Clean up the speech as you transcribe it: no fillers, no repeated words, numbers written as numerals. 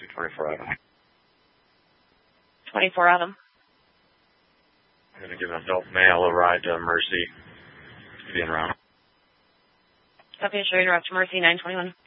224 Adam. 24 Adam. I'm going to give an adult male a ride to Mercy. Being around. Copy, show you direct to Mercy, 921.